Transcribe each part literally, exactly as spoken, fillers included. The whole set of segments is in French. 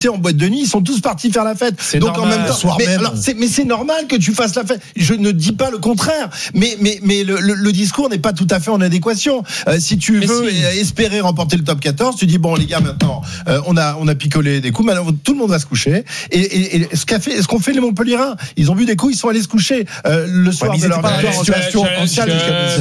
en boîte de nuit, ils sont tous partis faire la fête. C'est donc normal, en même temps, soir mais, même. alors, c'est, mais c'est normal que tu fasses la fête. Je ne dis pas le contraire, mais mais mais le, le, le discours n'est pas tout à fait en adéquation. Euh, si tu mais veux si. espérer remporter le top quatorze, tu dis bon les gars maintenant, euh, on a on a picolé des coups, maintenant tout le monde va se coucher. Et, et, et ce qu'a fait, ce qu'ont fait les Montpelliérains, ils ont bu des coups, ils sont allés se coucher euh, le soir ouais, de leur pas victoire en situation anciale.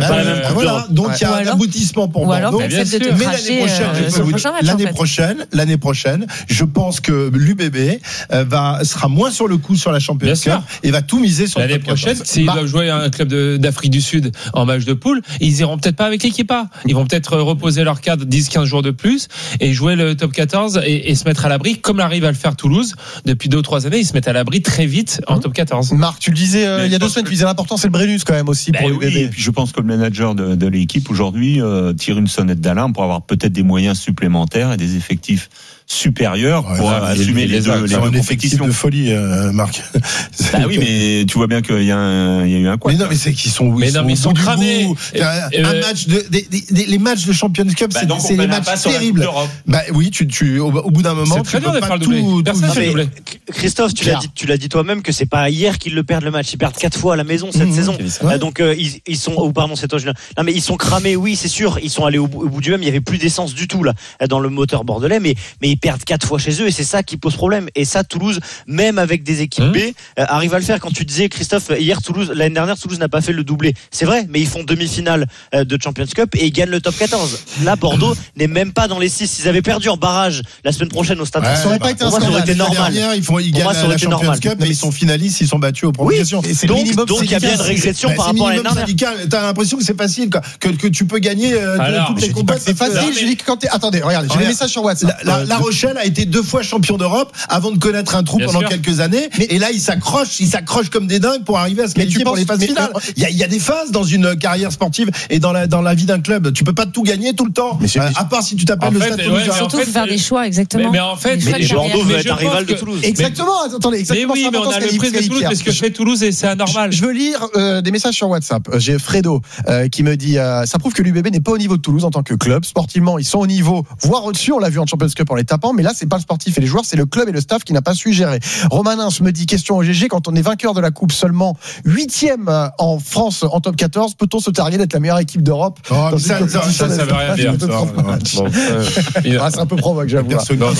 Voilà, donc il y a un aboutissement pour Bordeaux. Mais l'année prochaine, je peux vous dire, l'année prochaine, l'année prochaine, je pense que l'U B B euh, va sera moins sur le coup sur la Champions Cup et va tout miser sur l'année le top prochaine. S'ils Mar- doivent jouer un club de, d'Afrique du Sud en match de poule, ils iront peut-être pas avec l'équipe A. Ils vont peut-être reposer leur cadre dix quinze jours de plus et jouer le top quatorze et, et se mettre à l'abri, comme arrive à le faire Toulouse depuis deux ou trois années. Ils se mettent à l'abri très vite en top quatorze. Marc, tu le disais euh, il y a deux semaines, tu disais l'important c'est le Brennus quand même aussi pour ben l'U B B. Oui, et puis je pense que le manager de, de l'équipe aujourd'hui euh, tire une sonnette d'alarme pour avoir peut-être des moyens supplémentaires et des effectifs supérieurs pour ouais, assumer les, les deux, les deux un effectif compétitions. De folie, euh, Marc. Bah oui, mais tu vois bien qu'il y a, un, il y a eu un quoi. Mais non, mais c'est qu'ils sont, mais ils non, sont, mais ils sont cramés. Et, un, et, un match de, des, des, les matchs de Champions Cup, bah c'est, donc c'est des matchs terribles. Bah oui, tu, tu, au, au bout d'un moment, c'est tu très peux dur de pas faire le tout, doublé. tout Personne fait le doublé. Christophe, tu l'as dit, tu l'as dit toi-même que c'est pas hier qu'ils le perdent le match. Ils perdent quatre fois à la maison cette mmh, saison. Ouais. Donc euh, ils, ils sont, oh pardon, c'est toi Julien. Non mais ils sont cramés, oui, c'est sûr. Ils sont allés au bout, au bout du même. Il y avait plus d'essence du tout là dans le moteur bordelais, mais mais ils perdent quatre fois chez eux et c'est ça qui pose problème. Et ça, Toulouse, même avec des équipes mmh. B, euh, arrive à le faire. Quand tu disais, Christophe, hier Toulouse, l'année dernière, Toulouse n'a pas fait le doublé. C'est vrai, mais ils font demi-finale euh, de Champions Cup et ils gagnent le top quatorze. Là, Bordeaux n'est même pas dans les six. Ils avaient perdu en barrage la semaine prochaine au Stade. Ouais, ça aurait bah, pas été un scandale. Ça aurait été normal. Dernière, ils font, ils gagnent la, la Champions normal. Cup, mais ils sont finalistes, ils sont battus aux prolongations. Oui, donc, minimum, donc il y a bien une régression par rapport à l'année dernière. T'as l'impression que c'est facile, quoi, que, que tu peux gagner euh, Alors, toutes les combats. C'est facile. Je dis que quand t'es. Attendez, regardez, j'ai des messages sur WhatsApp. La, la, la Rochelle a été deux fois champion d'Europe avant de connaître un trou bien pendant sûr. quelques années. Mais, et là, ils s'accrochent, ils s'accrochent comme des dingues pour arriver à se qualifier pour les phases finales. Il y, a, il y a des phases dans une carrière sportive et dans la dans la vie d'un club. Tu peux pas tout gagner tout le temps. Mais euh, à part si tu t'appelles le Stade Toulousain. Surtout faut faire des choix, exactement. Mais, mais en fait, mais Bordeaux veut être un rival de Toulouse. Exactement. Attendez, exactement. Mais oui, mais on a le prix de Toulouse parce que je fais Toulouse et c'est anormal. Je veux lire euh, des messages sur WhatsApp. J'ai Fredo euh, qui me dit euh, ça prouve que l'U B B n'est pas au niveau de Toulouse en tant que club. Sportivement, ils sont au niveau, voire au-dessus. On l'a vu en Champions Cup en les tapant, mais là, c'est pas le sportif et les joueurs, c'est le club et le staff qui n'a pas su gérer. Romanin me dit question au G G, quand on est vainqueur de la Coupe, seulement huitième en France en top quatorze, peut-on se targuer d'être la meilleure équipe d'Europe? Oh, ça, ça, ça, ça, ça veut rien dire. Ça, bon, euh, ah, c'est un peu provoque, j'avoue.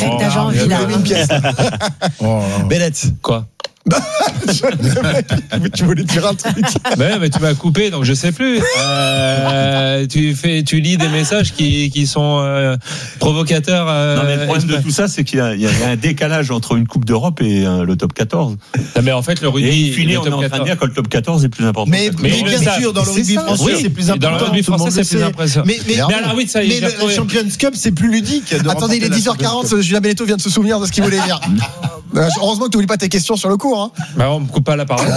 Bennett. Quoi? Tu voulais dire un truc. Mais, mais tu m'as coupé, donc je sais plus. Euh, tu fais, tu lis des messages qui, qui sont euh, provocateurs. Euh, non mais le problème de tout ça, c'est qu'il y a, il y a un décalage entre une Coupe d'Europe et euh, le top quatorze. Non, mais en fait, le rugby. Et fini, on est en train de dire que le top quatorze est plus important. Mais, mais, mais bien sûr, sûr, dans le rugby français, oui, c'est plus important. Dans le rugby français, c'est plus impressionnant. Mais, mais, mais, alors, oui, ça y est, mais le Champions Cup, c'est plus ludique. Attendez, il est dix heures quarante. Julien Belletto vient de se souvenir de ce qu'il voulait dire. Heureusement que tu n'oublies pas tes questions sur le cours. Hein. Bah, on me coupe pas la parole.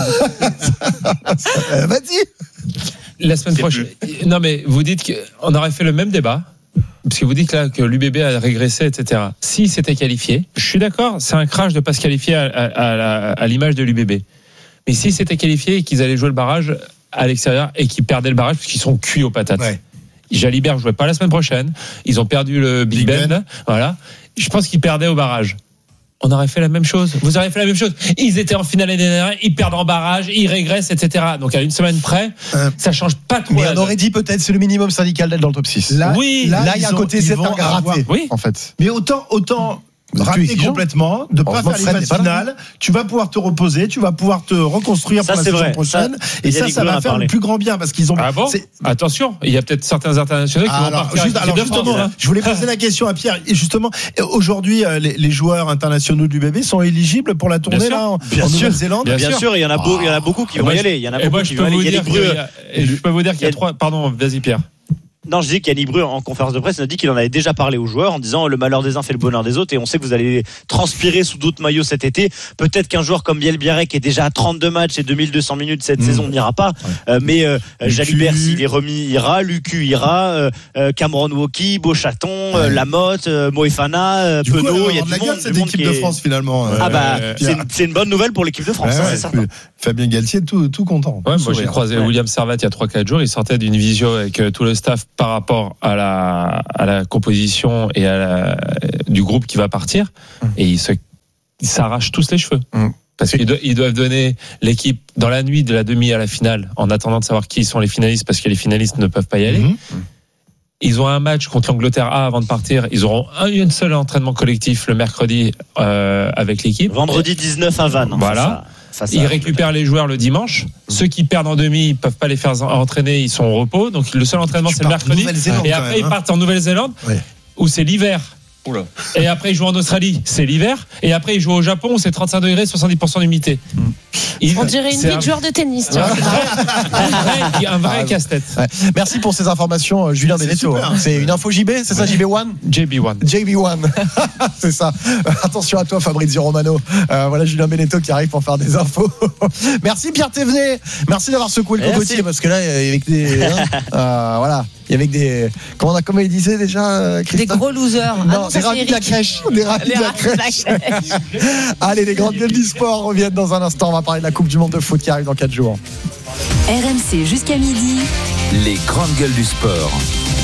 euh, vas-y. La semaine prochaine. Non, mais vous dites qu'on aurait fait le même débat. Parce que vous dites là que l'U B B a régressé, et cetera. S'il s'était qualifié, je suis d'accord, c'est un crash de ne pas se qualifier à, à, à, à l'image de l'U B B. Mais s'ils s'étaient qualifiés et qu'ils allaient jouer le barrage à l'extérieur et qu'ils perdaient le barrage parce qu'ils sont cuits aux patates. Ouais. Jalibert ne jouait pas la semaine prochaine. Ils ont perdu le Big, Big Ben. Ben. Voilà. Je pense qu'ils perdaient au barrage. On aurait fait la même chose. Vous auriez fait la même chose. Ils étaient en finale l'année dernière, ils perdent en barrage, ils régressent, et cetera. Donc à une semaine près, euh, ça change pas trop. Mais on aurait dit peut-être c'est le minimum syndical d'être dans le top six. Là, oui. Là, là il y a un côté c'est un raté. Oui. En fait. Mais autant, autant. Rater complètement, de pas faire les phases finales, tu vas pouvoir te reposer, tu vas pouvoir te reconstruire ça, pour la saison vrai. prochaine, ça, et ça, ça va faire le plus grand bien parce qu'ils ont. Ah bon Attention, il y a peut-être certains internationaux qui ah, vont alors, partir. Juste, alors justement, hein. je voulais poser la question à Pierre. Et justement, aujourd'hui, les, les joueurs internationaux du B B sont éligibles pour la tournée là en, en Nouvelle-Zélande. Bien, bien sûr, il y en a, beau, il y en a beaucoup qui vont y aller. Il y en a beaucoup qui vont y aller. Je peux vous dire qu'il y a trois. Pardon, vas-y Pierre. Non, je dis qu'Yannick Breu, en conférence de presse, il a dit qu'il en avait déjà parlé aux joueurs en disant le malheur des uns fait le bonheur des autres et on sait que vous allez transpirer sous d'autres maillots cet été. Peut-être qu'un joueur comme Biel Biarrec est déjà à trente-deux matchs et deux mille deux cents minutes cette mmh. saison n'ira pas. Ouais. Euh, mais euh, Jalibert, s'il est remis, ira. Lucu ira. Euh, Cameron Woki, Beauchaton, ouais. euh, Lamotte, euh, Moefana, euh, Penaud. Il y a du monde. Cette équipe de France finalement. Ah bah, c'est une, c'est une bonne nouvelle pour l'équipe de France, ça, c'est certain. Fabien Galtier, tout, tout content. Ouais, moi j'ai croisé ouais. William Servat il y a trois quatre jours. Il sortait d'une visio avec tout le staff par rapport à la, à la composition et à la, du groupe qui va partir. Et il se ils s'arrachent tous les cheveux. Mmh. Parce qu'ils doivent, ils doivent donner l'équipe dans la nuit de la demi à la finale, en attendant de savoir qui sont les finalistes, parce que les finalistes ne peuvent pas y aller. Mmh. Ils ont un match contre l'Angleterre A avant de partir. Ils auront un, un seul entraînement collectif le mercredi euh, avec l'équipe. Vendredi dix-neuf à Vannes. Voilà. Ça, ça, ça, ils récupèrent les joueurs le dimanche. Mmh. Ceux qui perdent en demi, ils peuvent pas les faire entraîner. Ils sont au repos. Donc le seul entraînement, tu c'est le mercredi. Et après, même, hein. ils partent en Nouvelle-Zélande, ouais. où c'est l'hiver. Oula. Et après, ils jouent en Australie, c'est l'hiver. Et après, ils jouent au Japon, où c'est trente-cinq degrés, soixante-dix pour cent d'humidité. Mmh. Il, On dirait une vie un... de joueur de tennis. Tu vois. un vrai, un vrai ah, casse-tête. Ouais. Merci pour ces informations, Julien Benetto. C'est, c'est une info J B, c'est ça, J B un J B un. J B un. C'est ça. Attention à toi, Fabrizio Romano. Euh, voilà Julien Benetto qui arrive pour faire des infos. Merci Pierre Thévenet. Merci d'avoir secoué le cocotier, parce que là, avec des. Hein, euh, voilà. Il y avait des. Comment, comment il disait déjà, Christophe ? Des gros losers. Non, ah non des ravis de la crèche. Des ravis de la crèche. Allez, les grandes gueules du sport reviennent dans un instant. On va parler de la Coupe du Monde de foot qui arrive dans quatre jours. R M C jusqu'à midi. Les grandes gueules du sport. Non !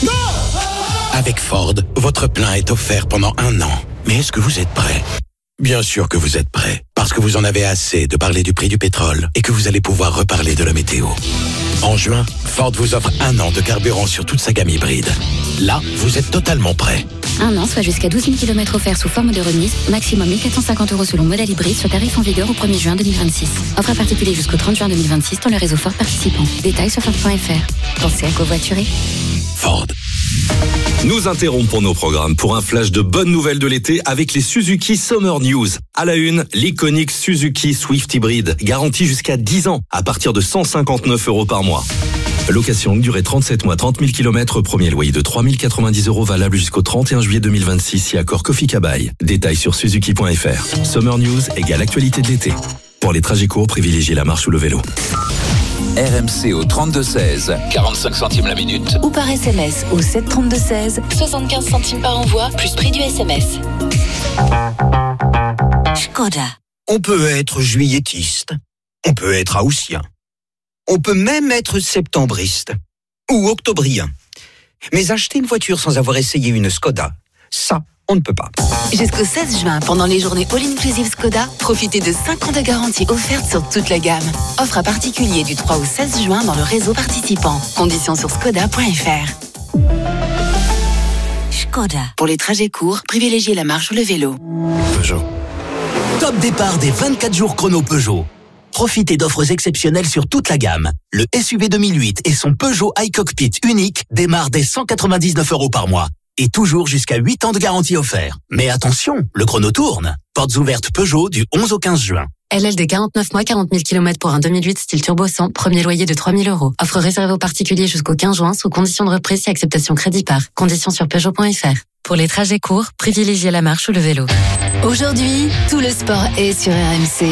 Avec Ford, votre plein est offert pendant un an. Mais est-ce que vous êtes prêt ? Bien sûr que vous êtes prêt, parce que vous en avez assez de parler du prix du pétrole et que vous allez pouvoir reparler de la météo. En juin, Ford vous offre un an de carburant sur toute sa gamme hybride. Là, vous êtes totalement prêt. Un an, soit jusqu'à douze mille kilomètres offerts sous forme de remise, maximum mille quatre cent cinquante euros selon modèle hybride, sur tarif en vigueur au premier juin deux mille vingt-six. Offre à particulier jusqu'au trente juin deux mille vingt-six dans le réseau Ford participant. Détails sur Ford point F R. Pensez à covoiturer. Ford. Nous interrompons nos programmes pour un flash de bonnes nouvelles de l'été avec les Suzuki Summer News. À la une, l'iconique Suzuki Swift Hybrid, garantie jusqu'à dix ans, à partir de cent cinquante-neuf euros par mois. Location longue durée trente-sept mois, trente mille kilomètres, premier loyer de trois mille quatre-vingt-dix euros valable jusqu'au trente et un juillet deux mille vingt-six, si accord Kofi Kabai. Détails sur suzuki point f r. Summer News égale actualité de l'été. Pour les trajets courts, privilégiez la marche ou le vélo. R M C au trente-deux seize, quarante-cinq centimes la minute. Ou par S M S au sept trente-deux seize, soixante-quinze centimes par envoi, plus prix du S M S. Skoda. On peut être juilletiste, on peut être haussien, on peut même être septembriste ou octobrien. Mais acheter une voiture sans avoir essayé une Skoda, ça, on ne peut pas. Jusqu'au seize juin, pendant les journées All-Inclusive Skoda, profitez de cinq ans de garantie offerte sur toute la gamme. Offre à particulier du trois au seize juin dans le réseau participant. Conditions sur skoda point f r. Skoda. Pour les trajets courts, privilégiez la marche ou le vélo. Peugeot. Top départ des vingt-quatre jours chrono Peugeot. Profitez d'offres exceptionnelles sur toute la gamme. Le S U V deux mille huit et son Peugeot iCockpit unique démarrent dès cent quatre-vingt-dix-neuf euros par mois. Et toujours jusqu'à huit ans de garantie offert. Mais attention, le chrono tourne. Portes ouvertes Peugeot du onze au quinze juin. L L D quarante-neuf mois, quarante mille kilomètres pour un deux mille huit style turbo cent, premier loyer de trois mille euros. Offre réservée aux particuliers jusqu'au quinze juin sous condition de reprise et acceptation crédit par. Conditions sur peugeot point f r. Pour les trajets courts, privilégiez la marche ou le vélo. Aujourd'hui, tout le sport est sur R M C.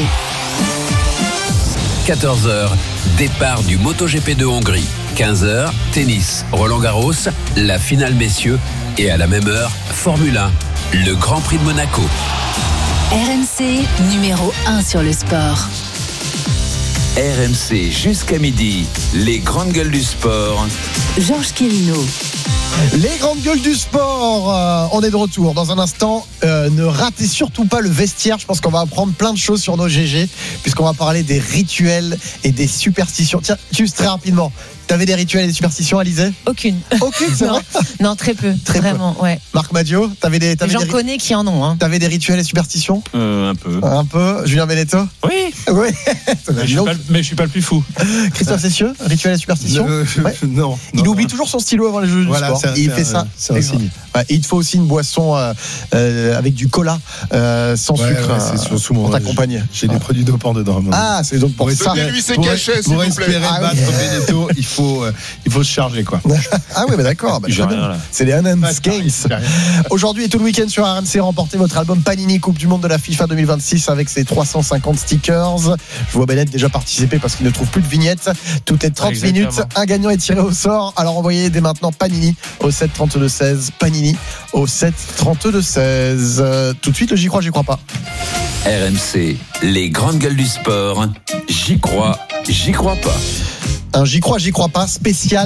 quatorze heures, départ du MotoGP de Hongrie. quinze heures, tennis, Roland-Garros, la finale messieurs. Et à la même heure, Formule un, le Grand Prix de Monaco. R M C, numéro un sur le sport. R M C jusqu'à midi, les grandes gueules du sport. Georges Quirino. Les grandes gueules du sport, euh, on est de retour dans un instant. Euh, ne ratez surtout pas le vestiaire. Je pense qu'on va apprendre plein de choses sur nos G G, puisqu'on va parler des rituels et des superstitions. Tiens, juste très rapidement, t'avais des rituels et des superstitions, Alizé ? Aucune. Aucune, c'est non. vrai ? Non, très peu. Très vraiment, peu. Ouais. Marc Madio, t'avais des. T'avais J'en des... connais qui en ont. Hein. T'avais des rituels et superstitions ? euh, Un peu. Un peu. Julien Benetto ? Oui. Oui. mais, je suis pas, mais je suis pas le plus fou. Christophe Cessieux, rituels et superstitions ? euh, ouais. Non. Il non, oublie non. toujours son stylo avant les jeux voilà, du sport. Un, il fait un, ça. C'est un signe. Ouais, il te faut aussi une boisson euh, euh, avec du cola euh, sans ouais, sucre ouais, euh, c'est sous mon, pour t'accompagner. J'ai, j'ai des produits dopants dedans. Ah, c'est donc pour, pour ça. Donnez-lui ses pour, cachets, pour s'il vous plaît. espérer ah, battre oui. Benetto, il faut, euh, il faut se charger, quoi. Ah oui, bah d'accord. Bah, rien, là. C'est les Enhanced Games. Aujourd'hui et tout le week-end sur R M C, remportez votre album Panini Coupe du Monde de la FIFA deux mille vingt-six avec ses trois cent cinquante stickers. Je vois Bennett déjà participer parce qu'il ne trouve plus de vignettes. Toutes les trente Exactement. minutes, un gagnant est tiré au sort. Alors envoyez dès maintenant Panini au sept trente-deux seize. Panini au sept trente-deux seize. Euh, tout de suite, le J'y crois, j'y crois pas. R M C, les grandes gueules du sport. J'y crois, j'y crois pas. Un J'y crois, j'y crois pas spécial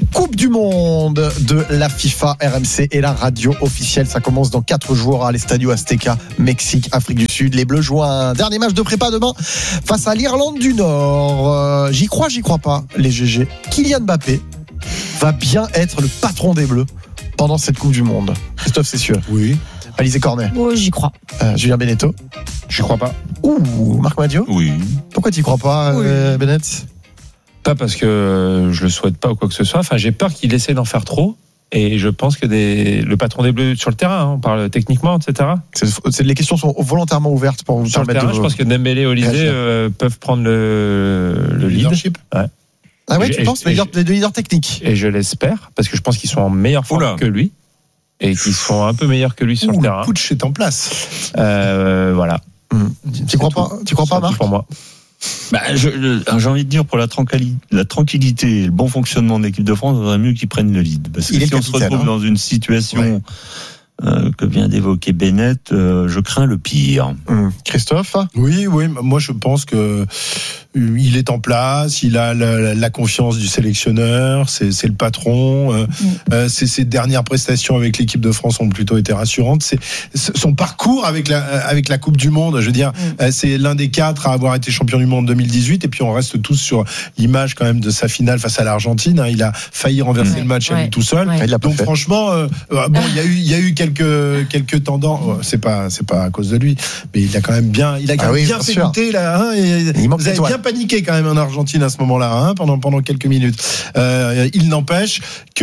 Coupe du monde de la FIFA. R M C et la radio officielle. Ça commence dans quatre jours à l'Estadio Azteca, Mexique, Afrique du Sud. Les Bleus jouent un dernier match de prépa demain face à l'Irlande du Nord. Euh, j'y crois, j'y crois pas, les G G. Kylian Mbappé va bien être le patron des Bleus pendant cette Coupe du monde. Christophe Cessieux. Oui. Alizé Cornet. Oh, j'y crois. Euh, Julien Beneteau. J'y crois pas. Ouh, Marc Madio. Oui. Pourquoi t'y crois pas, Oui. euh, Bennett? Pas parce que je le souhaite pas ou quoi que ce soit. Enfin, j'ai peur qu'il essaie d'en faire trop. Et je pense que des, le patron des Bleus sur le terrain, hein, on parle techniquement, et cetera. C'est, c'est, les questions sont volontairement ouvertes pour vous sur le permettre terrain, de je pense que Dembélé et Olysée euh, peuvent prendre le, le lead. Leadership. Ouais. Ah ouais, Et tu je- penses et leader, je- de leader technique? Et je l'espère, parce que je pense qu'ils sont en meilleure forme Oula. que lui. Et qu'ils sont un peu meilleurs que lui sur Ouh, le le terrain. putsch est en place. Euh, voilà. Tu crois pas, tu crois pas, C'est tout Marc? pour moi. Bah, je- le- j'ai envie de dire, pour la, tranquilli- la tranquillité et le bon fonctionnement de l'équipe de France, il vaudrait mieux qu'ils prennent le lead. Parce que Il est si on le se capitaine, retrouve hein. dans une situation Ouais. euh, que vient d'évoquer Bennett, euh, je crains le pire. Hum. Christophe? Oui, oui. Moi, je pense que euh, il est en place. Il a la, la confiance du sélectionneur. C'est, c'est le patron. Euh, euh, c'est, ses dernières prestations avec l'équipe de France ont plutôt été rassurantes. C'est, c'est son parcours avec la avec la Coupe du Monde. Je veux dire, Mm. euh, c'est l'un des quatre à avoir été champion du monde en deux mille dix-huit. Et puis on reste tous sur l'image quand même de sa finale face à l'Argentine. Hein. Il a failli renverser Ouais, le match à ouais, lui tout seul. ouais. Il l'a pas Donc fait. franchement, euh, euh, bon, il y a eu, il y a eu quelques quelques tendances. Oh, c'est pas, c'est pas à cause de lui, mais il a quand même bien, il a quand Ah même oui, bien bien fait sûr. goûter là. Hein, et Il manque vous avez d'étoiles. bien paniqué quand même en Argentine à ce moment-là, hein, pendant pendant quelques minutes. Euh, il n'empêche que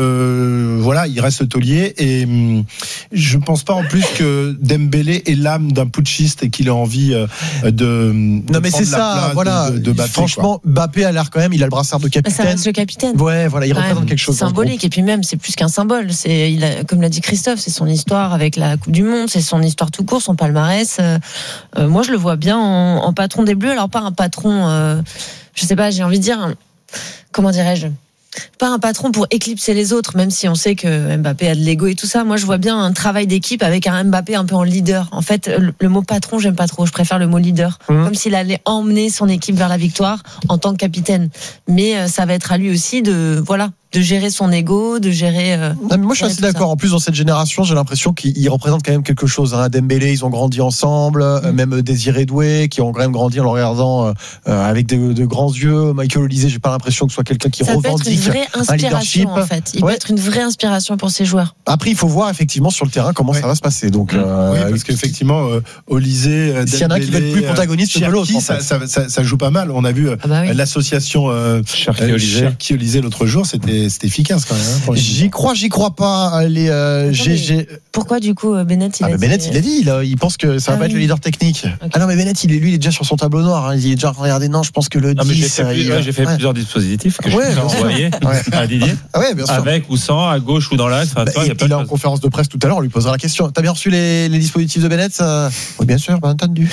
euh, voilà, il reste taulier et hum, je pense pas en plus que Dembélé ait l'âme d'un putschiste et qu'il ait envie euh, de. de Non mais c'est prendre la ça, place voilà. de, de, de Mbappé, Franchement, Mbappé a l'air quand même, il a le brassard de Mais ça capitaine. reste le capitaine. Ouais, voilà, il Quand représente même, quelque chose. dans ce symbolique. Et puis même, c'est plus qu'un symbole. C'est, il a, comme l'a dit Christophe, c'est son histoire avec la Coupe du Monde, c'est son histoire tout court, son palmarès. Euh, euh, moi, je le vois bien en, en patron des Bleus. Alors pas un patron, euh, je sais pas, j'ai envie de dire, un- comment dirais-je, pas un patron pour éclipser les autres, même si on sait que Mbappé a de l'ego et tout ça. Moi, je vois bien un travail d'équipe avec un Mbappé un peu en leader. En fait, le, le mot patron, j'aime pas trop. Je préfère le mot leader. Mmh. Comme s'il allait emmener son équipe vers la victoire en tant que capitaine. Mais euh, ça va être à lui aussi de, voilà, de gérer son ego, de gérer. Euh, Non, mais moi, je suis Ouais, assez tout ça. d'accord. En plus, dans cette génération, j'ai l'impression qu'ils représentent quand même quelque chose. Hein. Dembélé, ils ont grandi ensemble. Euh, même Désiré Doué, qui ont quand même grandi en le regardant euh, euh, avec de, de grands yeux. Michael Olysée, j'ai pas l'impression que ce soit quelqu'un qui ça peut être une revendique vraie un leadership. inspiration, en fait. Il Ouais. peut être une vraie inspiration pour ses joueurs. Après, il faut voir effectivement sur le terrain comment Ouais. ça va se passer. Donc, euh, Oui, parce qu'effectivement, euh, Olysée, euh, s'il y en a qui va être plus protagoniste que l'autre, en ça, fait. ça, ça, ça joue pas mal. On a vu euh, Ah bah oui. l'association euh, Cherki euh, Olysée. Cherki Olysée l'autre jour, c'était c'était efficace quand même. Hein, pour les- j'y crois, j'y crois pas. Les euh, Attends, G G. Pourquoi, du coup, euh, Bennett, il Ah a mais dit- Bennett, il a dit, il, a- il pense que ça va Ah pas être oui. le leader technique. Ok. Ah non, mais Bennett, il est, lui, il est déjà sur son tableau noir. Hein. Il est déjà regardé. Non, je pense que le Non, mais j'ai dix. fait, euh, plus- il- ouais, j'ai fait ouais. plusieurs dispositifs que Ouais, je bien peux sûr. envoyer Ouais. à Didier. Ah ouais, bien sûr. Avec ou sans, à gauche ou dans l'axe. Enfin, Bah, toi, il y a il, plein il de est en choses. conférence de presse tout à l'heure, on lui posera la question. T'as bien reçu les, les dispositifs de Bennett ça Oui, bien sûr, bien entendu.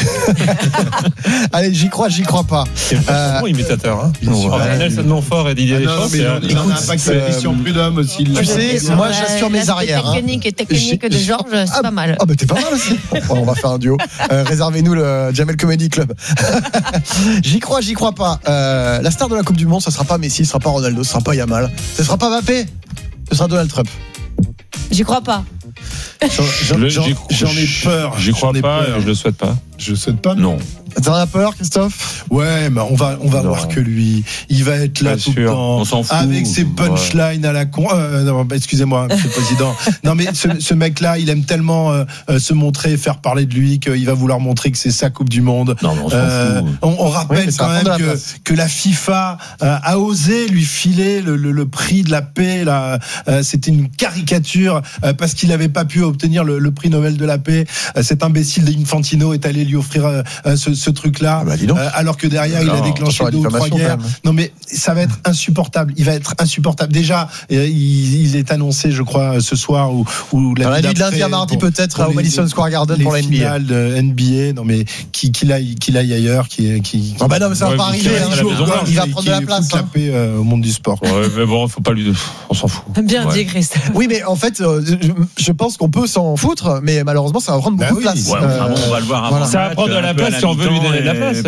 Allez, j'y crois, j'y crois pas. C'est un Euh, bon imitateur. Hein. ouais. Entre Nelson Montfort et Didier Ah non, Deschamps, mais c'est il en- un- il en a Écoute, pas que euh, Christian Prudhomme aussi. il l'a tu fait. sais, Sur moi, la- j'assure mes l'aspect arrières, hein. Technique et technique J'ai- de Georges, c'est Ah, pas mal. Ah bah t'es pas mal aussi. Bon, on va faire un duo. Euh, réservez-nous le Jamel Comedy Club. J'y crois, j'y crois pas. Euh, la star de la Coupe du Monde, ce sera pas Messi, ce sera pas Ronaldo, ce sera pas Yamal, ce sera pas Mbappé, ce sera Donald Trump. J'y crois pas. J'en- j'en- Le- J'en j'y- j'en ai peur. J'y crois J'en ai pas, peur. et je le souhaite pas. Je souhaite pas. Non. T'en as peur, Christophe? Ouais, mais on va, on va Non. voir que lui. Il va être là Pas tout le sûr. temps. On s'en fout. Avec ses punchlines à la con. Euh, non, bah, excusez-moi, monsieur le président. Non, mais ce, ce mec-là, il aime tellement euh, euh, se montrer, faire parler de lui, qu'il va vouloir montrer que c'est sa Coupe du Monde. Non, mais on s'en Euh, fout. on, on Oui, rappelle mais ça quand va même prendre de la que, place. que la FIFA euh, a osé lui filer le, le, le prix de la paix. Là, Euh, c'était une caricature euh, parce qu'il n'avait pas pu obtenir le, le prix Nobel de la paix. Euh, cet imbécile d'Infantino est allé lui offrir euh, euh, ce, ce truc-là, Ah bah, dis donc. euh, alors que derrière il a Alors, déclenché attention à la deux ou trois diffamation, guerres. quand même. Non mais ça va être insupportable. Il va être insupportable. Déjà, euh, il, il est annoncé, je crois, ce soir ou ou Dans la nuit de d'après lundi à mardi, pour- peut-être, pour au les- Madison Square Garden les pour la N B A. finales de N B A. Non mais qui qu'il aille, qu'il aille ailleurs, qui qui. Ah bah non, mais ça va Ouais, pas mais arriver. qui hein. reste à la Maison Blanche. Il va qui- prendre qui de la fout place. la hein. paix euh, au monde du sport. Ouais, mais bon, faut pas lui. On s'en fout. Bien Ouais. dit, Christophe. Oui, mais en fait, euh, je, je pense qu'on peut s'en foutre, mais malheureusement, ça va prendre Bah beaucoup oui. de place. Ouais, Euh, enfin, bon, on va le voir avant. voilà. Ça ça va prendre de la place si on veut lui donner de la place.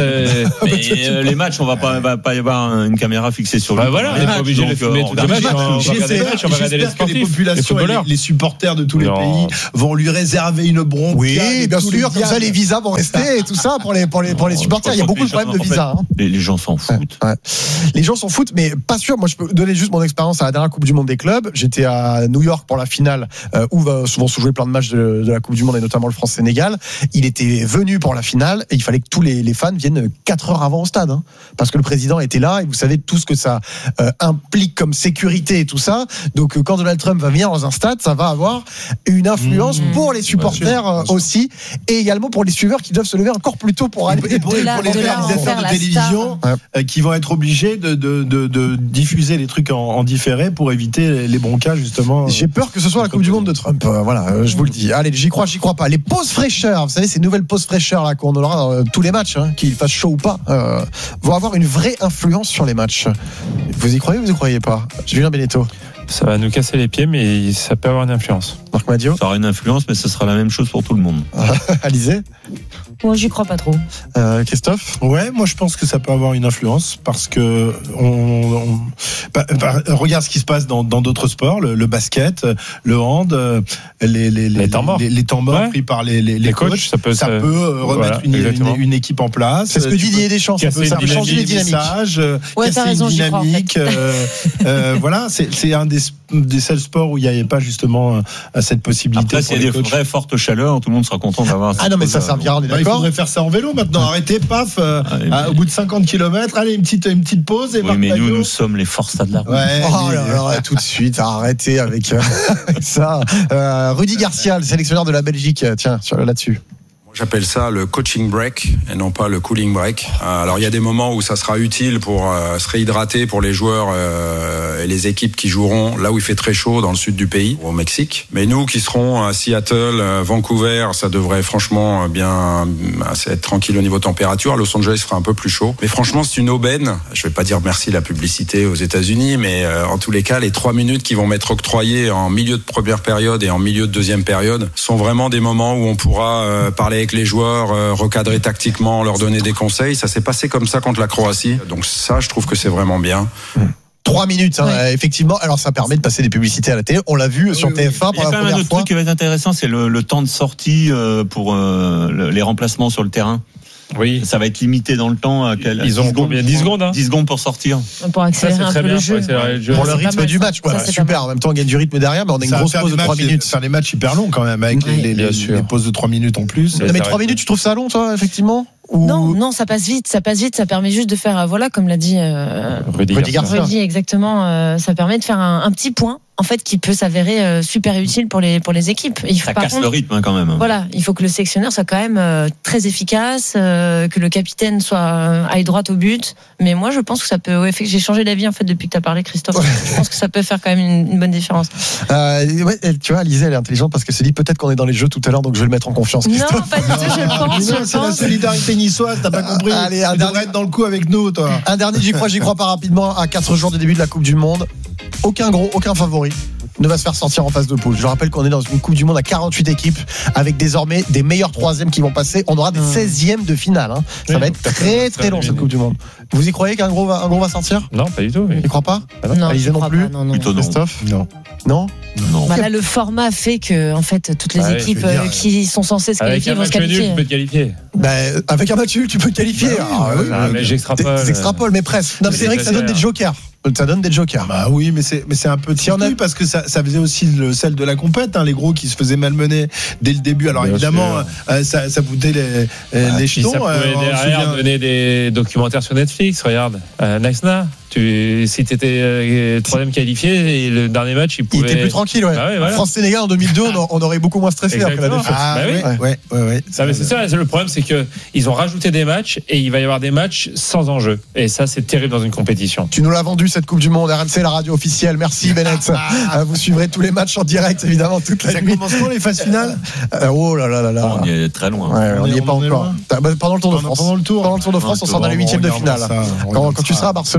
Mais les matchs, on va pas, va pas y avoir une caméra fixée sur lui. Bah voilà, on n'est pas obligé de filmer tous les matchs. On va regarder les matchs, on va regarder les sportifs. Les populations, les, les supporters de tous les pays vont lui réserver une bronca. Oui, bien sûr, comme ça les visas vont rester et tout ça pour les pour les pour les supporters. Il y a beaucoup de problèmes de visas. Les gens s'en foutent. Les gens s'en foutent, mais pas sûr. Moi, je peux donner juste mon expérience à la dernière Coupe du Monde des clubs. J'étais à New York pour la finale où va souvent se jouer plein de matchs de la Coupe du Monde et notamment le France-Sénégal. Il était venu pour la finale et il fallait que tous les, les fans viennent quatre heures avant au stade, hein, parce que le président était là et vous savez tout ce que ça euh, implique comme sécurité et tout ça. Donc euh, quand Donald Trump va venir dans un stade, ça va avoir une influence mmh, pour les supporters bien sûr, bien sûr. aussi, et également pour les suiveurs qui doivent se lever encore plus tôt pour aller. Et pour, et pour les réalisateurs de télévision euh, qui vont être obligés de, de, de, de diffuser les trucs en, en différé pour éviter les broncas justement. J'ai peur que ce soit la Coupe du Monde de Trump. Euh, voilà, euh, je vous le dis. Allez, j'y crois, j'y crois pas. Les pauses fraîcheurs, vous savez, ces nouvelles pauses fraîcheurs là qu'on aura dans euh, tous les matchs, hein, qu'il fasse chaud ou pas, euh, vont avoir une vraie influence sur les matchs. Vous y croyez ou vous y croyez pas, Julien Beneteau? Ça va nous casser les pieds, mais ça peut avoir une influence. Marc Madio? Ça aura une influence, mais ce sera la même chose pour tout le monde. Alizé? Moi, j'y crois pas trop. Euh, Christophe? Ouais, moi je pense que ça peut avoir une influence parce que on, on bah, bah, regarde ce qui se passe dans, dans d'autres sports, le, le basket, le hand, les les les, les temps morts, les, les temps morts ouais. pris par les les, les, les coachs, coachs, ça peut ça peut euh, remettre voilà, une, une, une équipe en place. C'est ce que Didier Deschamps, ça peut, ça peut changer les dynamiques. Euh, ouais, t'as raison, j'y crois. En fait. euh, euh, voilà, c'est c'est un des des seuls sports où il n'y avait pas justement cette possibilité. Après, s'il y a des vraies fortes chaleurs, tout le monde sera content d'avoir. Ah non, mais ça servira, on est d'accord. Il faudrait faire ça en vélo maintenant. Arrêtez, paf, euh, ah, mais... au bout de cinquante kilomètres, allez, une petite, une petite pause. Et oui, mais nous, nous sommes les forces de la route. Ouais, oh là là, tout de suite, arrêtez avec, euh, avec ça. Euh, Rudy Garcia, le sélectionneur de la Belgique, tiens, là-dessus. J'appelle ça le coaching break et non pas le cooling break. Alors il y a des moments où ça sera utile pour euh, se réhydrater pour les joueurs euh, et les équipes qui joueront là où il fait très chaud dans le sud du pays, au Mexique. Mais nous qui serons à Seattle, Vancouver, ça devrait franchement bien être tranquille au niveau température. À Los Angeles, il fera un peu plus chaud. Mais franchement, c'est une aubaine. Je vais pas dire merci la publicité aux États-Unis, mais euh, en tous les cas, les trois minutes qui vont m'être octroyées en milieu de première période et en milieu de deuxième période sont vraiment des moments où on pourra euh, parler avec les joueurs, euh, recadrer tactiquement, leur donner des conseils. Ça s'est passé comme ça contre la Croatie. Donc ça, je trouve que c'est vraiment bien. Trois minutes, hein, ouais. Effectivement. Alors ça permet de passer des publicités à la télé. On l'a vu oui, sur oui, T F un oui. pour la première fois. Il y a quand même un autre truc qui va être intéressant, c'est le, le temps de sortie euh, pour euh, les remplacements sur le terrain. Oui, ça va être limité dans le temps. À quel, Ils ont combien dix secondes, hein dix secondes pour sortir. Pour accélérer ça, un peu bien, le jeu. le jeu. Pour le rythme du match, voilà, ça, super. En même temps, on gagne du rythme derrière, mais on a une grosse pause de trois minutes. Faire des matchs hyper longs quand même, avec ouais. les, les, les pauses de trois minutes en plus. Non, mais trois minutes, tu trouves ça long, toi, effectivement? Ou... Non, non, ça passe vite, ça passe vite. Ça permet juste de faire, voilà, comme l'a dit euh, Rudy Garcia. Rudy, exactement. Euh, ça permet de faire un, un petit point. En fait, qui peut s'avérer euh, super utile pour les pour les équipes. Il faut, ça casse contre, le rythme hein, quand même. Voilà, il faut que le sélectionneur soit quand même euh, très efficace, euh, que le capitaine soit euh, aille droit au but. Mais moi, je pense que ça peut. Ouais, j'ai changé d'avis en fait depuis que tu as parlé, Christophe. Ouais. Je pense que ça peut faire quand même une, une bonne différence. Euh, ouais, tu vois, Alizée, elle est intelligente parce qu'elle se dit peut-être qu'on est dans les jeux tout à l'heure, donc je vais le mettre en confiance. Christophe. Non, pas du tout. Je le pense. Non, c'est la solidarité niçoise. T'as pas compris. Allez, un dernier être dans le coup avec nous, toi. Un dernier, j'y crois, j'y crois pas rapidement. À quatre jours du début de la Coupe du Monde, aucun gros, aucun favori ne va se faire sortir en phase de poule. Je rappelle qu'on est dans une Coupe du Monde à quarante-huit équipes avec désormais des meilleurs troisièmes qui vont passer. On aura des seizièmes de finale. Hein. Ça oui, va être très très long cette Coupe du Monde. Vous y croyez qu'un gros va, un gros va sortir? Non, pas du tout. Oui. Tu crois pas? Ah non, Alizée non plus. pas, non, non. Plutôt Christophe? Non. Non. Non. Bah là, le format fait que en fait toutes les ouais, équipes dire, qui sont censées se qualifier vont se qualifier. Tu peux te qualifier. Bah, avec un match nul, tu peux te qualifier. Bah oui, ah, oui, ah, mais j'extrapole. J'extrapole, mais presque. Non, mais c'est vrai que ça donne des jokers. Ça donne des jokers. Bah oui, mais c'est mais c'est un peu si on a parce que ça ça faisait aussi le sel de la compète, hein, les gros qui se faisaient malmener dès le début. Alors bien évidemment, euh, ça ça boutait les bah, les jetons. Ça pouvait euh, derrière donner des documentaires sur Netflix. Regarde, euh, Naïsna. Tu, si tu étais euh, troisième qualifié et le dernier match, il pouvait. Il était plus tranquille, ouais. Bah ouais voilà. France-Sénégal en deux mille deux, on, on aurait beaucoup moins stressé exactement. Après la défaite. Ah, bah oui, ouais, ouais, ouais, ouais. Ça, mais c'est ça. Le problème, c'est que ils ont rajouté des matchs et il va y avoir des matchs sans enjeu. Et ça, c'est terrible dans une compétition. Tu nous l'as vendu cette Coupe du Monde. R M C, la radio officielle. Merci Bennett. Vous suivrez tous les matchs en direct, évidemment, toute la ça nuit. Ça commence quand les phases finales? euh, Oh là là là là. On y est très loin. Ouais, on n'y est pas encore. Pendant le Tour de France. Pendant le Tour. Pendant le Tour de France, on sort dans les huitièmes de finale. Quand tu seras à Barcelone, tu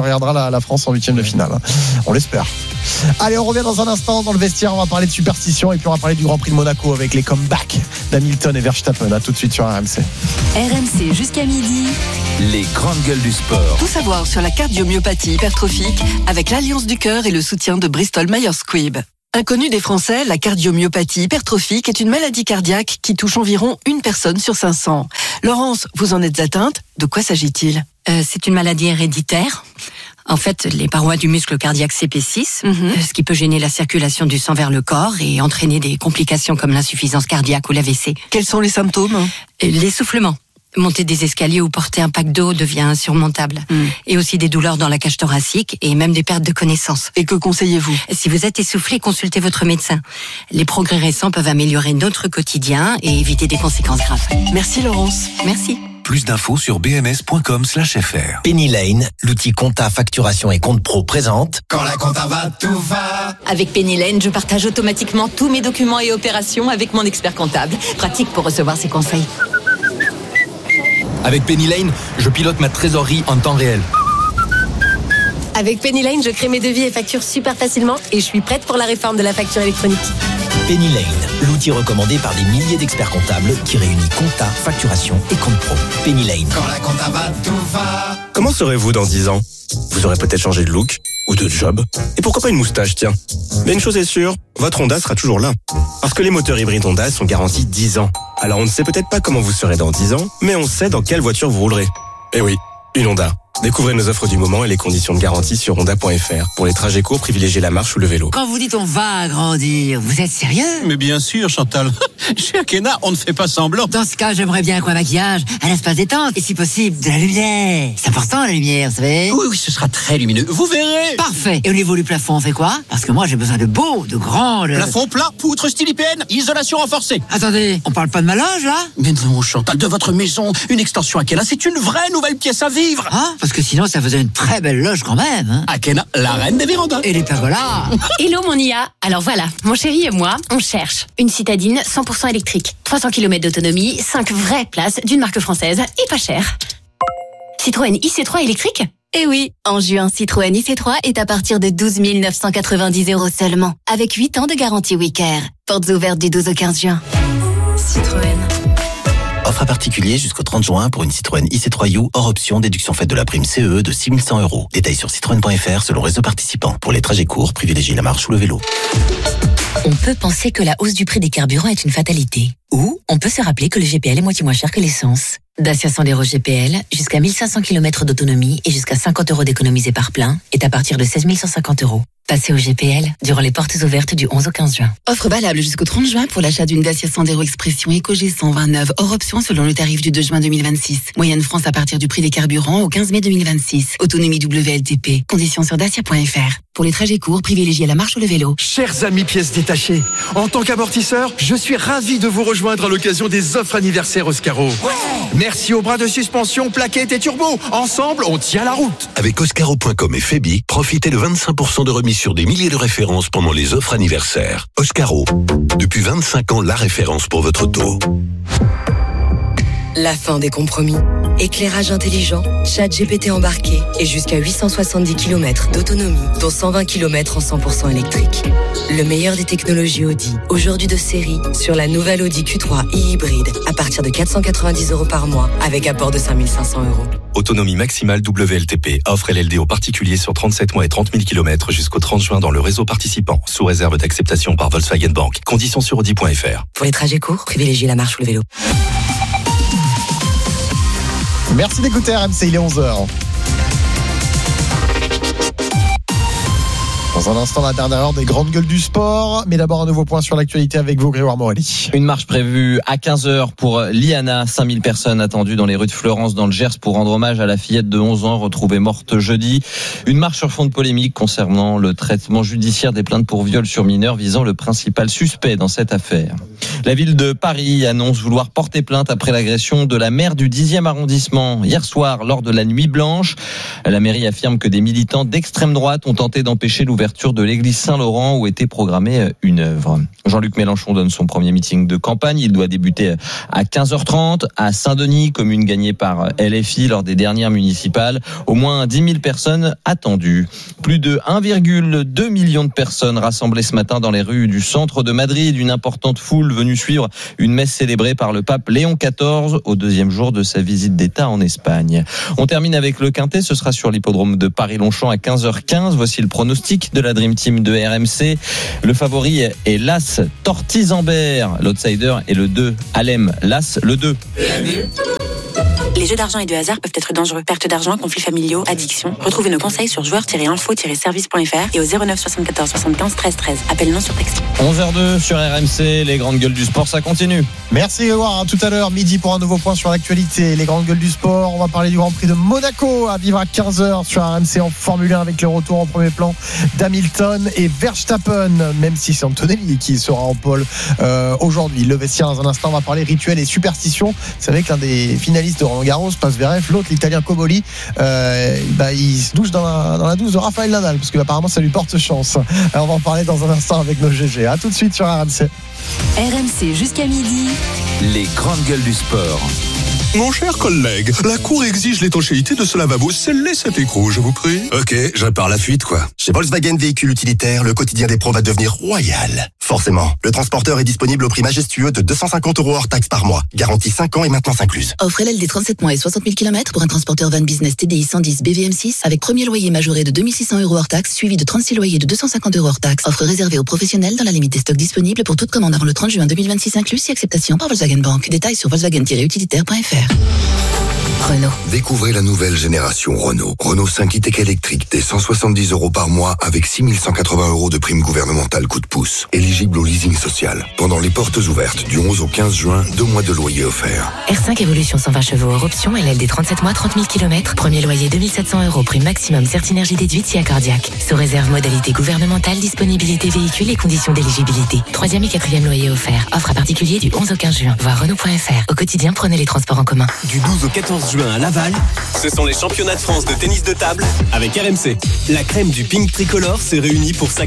regardera la, la France en huitième de finale. On l'espère. Allez, on revient dans un instant dans le vestiaire. On va parler de superstition et puis on va parler du Grand Prix de Monaco avec les comebacks d'Hamilton et Verstappen. À tout de suite sur R M C. R M C jusqu'à midi. Les grandes gueules du sport. Tout savoir sur la cardiomyopathie hypertrophique avec l'Alliance du cœur et le soutien de Bristol Myers Squibb. Inconnue des Français, la cardiomyopathie hypertrophique est une maladie cardiaque qui touche environ une personne sur cinq cents. Laurence, vous en êtes atteinte? De quoi s'agit-il? euh, C'est une maladie héréditaire. En fait, les parois du muscle cardiaque s'épaississent, mm-hmm. ce qui peut gêner la circulation du sang vers le corps et entraîner des complications comme l'insuffisance cardiaque ou l'A V C. Quels sont les symptômes? L'essoufflement. Monter des escaliers ou porter un pack d'eau devient insurmontable. Mm. Et aussi des douleurs dans la cage thoracique et même des pertes de connaissance. Et que conseillez-vous? Si vous êtes essoufflé, consultez votre médecin. Les progrès récents peuvent améliorer notre quotidien et éviter des conséquences graves. Merci Laurence. Merci. Plus d'infos sur b m s point com slash f r. Penny Lane, l'outil compta, facturation et compte pro présente. Quand la compta va, tout va. Avec Penny Lane, je partage automatiquement tous mes documents et opérations avec mon expert comptable. Pratique pour recevoir ses conseils. Avec Penny Lane, je pilote ma trésorerie en temps réel. Avec Penny Lane, je crée mes devis et factures super facilement et je suis prête pour la réforme de la facture électronique. Penny Lane, l'outil recommandé par des milliers d'experts comptables qui réunit compta, facturation et compte pro. Penny Lane. Quand la compta va, tout va. Comment serez-vous dans dix ans? Vous aurez peut-être changé de look ou de job. Et pourquoi pas une moustache, tiens. Mais une chose est sûre, votre Honda sera toujours là. Parce que les moteurs hybrides Honda sont garantis dix ans. Alors on ne sait peut-être pas comment vous serez dans dix ans, mais on sait dans quelle voiture vous roulerez. Eh oui, une Honda. Découvrez nos offres du moment et les conditions de garantie sur honda point f r. Pour les trajets courts, privilégiez la marche ou le vélo. Quand vous dites on va grandir, vous êtes sérieux? Mais bien sûr, Chantal. Chez Akena, on ne fait pas semblant. Dans ce cas, j'aimerais bien un maquillage, un espace détente et si possible, de la lumière. C'est important la lumière, vous savez? Oui, oui, ce sera très lumineux. Vous verrez. Parfait. Et au niveau du plafond, on fait quoi? Parce que moi, j'ai besoin de beau, de grand... De... Plafond plat, poutre style I P N, isolation renforcée. Attendez, on parle pas de ma loge, là? Mais non, Chantal, de votre maison, une extension Akena, c'est une vraie nouvelle pièce à vivre. Ah, parce que sinon, ça faisait une très belle loge quand même. Hein. Akena, la reine des vérandas. Et les pergolas. Hello mon I A. Alors voilà, mon chéri et moi, on cherche une citadine cent pour cent électrique. trois cents kilomètres d'autonomie, cinq vraies places d'une marque française et pas cher. Citroën I C trois électrique? Eh oui, en juin, Citroën I C trois est à partir de douze mille neuf cent quatre-vingt-dix euros seulement, avec huit ans de garantie Wicare. Portes ouvertes du douze au quinze juin. Citroën. Offre à particulier jusqu'au trente juin pour une Citroën I C trois U hors option, déduction faite de la prime C E E de six mille cent euros. Détails sur citroën point f r selon réseau participant. Pour les trajets courts, privilégiez la marche ou le vélo. On peut penser que la hausse du prix des carburants est une fatalité. Ou on peut se rappeler que le G P L est moitié moins cher que l'essence. Dacia Sandero G P L, jusqu'à mille cinq cents kilomètres d'autonomie et jusqu'à cinquante euros d'économisés par plein, est à partir de seize mille cent cinquante euros. Passez au G P L durant les portes ouvertes du onze au quinze juin. Offre valable jusqu'au trente juin pour l'achat d'une Dacia Sandero Expression Eco G cent vingt-neuf hors option selon le tarif du deux juin deux mille vingt-six. Moyenne France à partir du prix des carburants au quinze mai deux mille vingt-six. Autonomie W L T P. Conditions sur dacia point f r. Pour les trajets courts, privilégiez la marche ou le vélo. Chers amis pièces détachées, en tant qu'amortisseur, je suis ravi de vous rejoindre à l'occasion des offres anniversaires Oscaro. Ouais. Merci aux bras de suspension, plaquettes et turbo. Ensemble, on tient la route. Avec Oscaro point com et Febi, profitez de vingt-cinq pour cent de remise sur des milliers de références pendant les offres anniversaires. Oscaro, depuis vingt-cinq ans, la référence pour votre auto. La fin des compromis. Éclairage intelligent, chat G P T embarqué et jusqu'à huit cent soixante-dix kilomètres d'autonomie, dont cent vingt kilomètres en cent pour cent électrique. Le meilleur des technologies Audi, aujourd'hui de série, sur la nouvelle Audi Q trois e-hybride, à partir de quatre cent quatre-vingt-dix euros par mois, avec apport de cinq mille cinq cents euros. Autonomie maximale W L T P. Offre L L D aux particuliers sur trente-sept mois et trente mille kilomètres jusqu'au trente juin dans le réseau participant, sous réserve d'acceptation par Volkswagen Bank. Conditions sur audi point f r. Pour les trajets courts, privilégiez la marche ou le vélo. Merci d'écouter R M C, il est onze heures. Dans un instant, la dernière heure des grandes gueules du sport. Mais d'abord, un nouveau point sur l'actualité avec vous, Grégoire Morelli. Une marche prévue à quinze heures pour Liana. cinq mille personnes attendues dans les rues de Florence, dans le Gers, pour rendre hommage à la fillette de onze ans retrouvée morte jeudi. Une marche sur fond de polémique concernant le traitement judiciaire des plaintes pour viol sur mineurs visant le principal suspect dans cette affaire. La ville de Paris annonce vouloir porter plainte après l'agression de la maire du dixième arrondissement hier soir lors de la nuit blanche. La mairie affirme que des militants d'extrême droite ont tenté d'empêcher l'ouverture de l'église Saint-Laurent où était programmée une œuvre. Jean-Luc Mélenchon donne son premier meeting de campagne. Il doit débuter à quinze heures trente à Saint-Denis, commune gagnée par L F I lors des dernières municipales. Au moins dix mille personnes attendues. Plus de un virgule deux million de personnes rassemblées ce matin dans les rues du centre de Madrid. Une importante foule venue suivre une messe célébrée par le pape Léon quatorze au deuxième jour de sa visite d'État en Espagne. On termine avec le Quintet, ce sera sur l'hippodrome de Paris-Longchamp à quinze heures quinze. Voici le pronostic de la Dream Team de R M C. Le favori est l'As Tortizambert, l'outsider est le deux Alem, l'As le deux. Les jeux d'argent et de hasard peuvent être dangereux. Perte d'argent, conflits familiaux, addiction. Retrouvez nos conseils sur joueurs tiret info tiret service point f r et au zéro neuf soixante-quatorze soixante-quinze treize treize. Appel non surtaxé. onze heures deux sur R M C, les grandes gueules du sport, ça continue. Merci Grégoire, à tout à l'heure, midi pour un nouveau point sur l'actualité. Les grandes gueules du sport, on va parler du Grand Prix de Monaco à vivre à quinze heures sur R M C en Formule un avec le retour en premier plan d'Hamilton et Verstappen, même si c'est Antonelli qui sera en pole euh, aujourd'hui. Le vestiaire dans un instant, on va parler rituel et superstition. Vous savez qu'un des finalistes de Roland Garros passe Zverev, l'autre l'Italien Cobolli, euh, bah, il se douche dans la, dans la douche de Rafael Nadal parce que apparemment ça lui porte chance. Alors on va en parler dans un instant avec nos G G. À tout de suite sur R M C. R M C jusqu'à midi. Les grandes gueules du sport. Mon cher collègue, la Cour exige l'étanchéité de ce lavabo. Scellez cet écrou, je vous prie. Ok, je répare la fuite, quoi. Chez Volkswagen Véhicules Utilitaires, le quotidien des pros va devenir royal. Forcément, le transporteur est disponible au prix majestueux de deux cent cinquante euros hors taxe par mois. Garantie cinq ans et maintenance incluse. Offre L L D trente-sept mois et soixante mille kilomètres pour un transporteur van business T D I cent dix B V M six avec premier loyer majoré de deux mille six cents euros hors taxe suivi de trente-six loyers de deux cent cinquante euros hors taxe. Offre réservée aux professionnels dans la limite des stocks disponibles pour toute commande avant le trente juin deux mille vingt-six inclus si acceptation par Volkswagen Bank. Détails sur volkswagen tiret utilitaire point f r. Renault. Découvrez la nouvelle génération Renault. Renault cinq e-Tech électrique dès cent soixante-dix euros par mois avec six mille cent quatre-vingts euros de prime gouvernementale coup de pouce. Éligible au leasing social. Pendant les portes ouvertes du onze au quinze juin, deux mois de loyer offert. R cinq Evolution cent vingt chevaux hors option, L L D trente-sept mois, trente mille kilomètres. Premier loyer deux mille sept cents euros, prime maximum Certinergie déduite si accordiaque. Sous réserve modalité gouvernementale, disponibilité véhicule et conditions d'éligibilité. Troisième et quatrième loyer offert. Offre à particulier du onze au quinze juin. Voir Renault point f r. Au quotidien, prenez les transports en commun. Du douze au quatorze juin à Laval, ce sont les championnats de France de tennis de table avec R M C. La crème du ping tricolore se réunit pour sa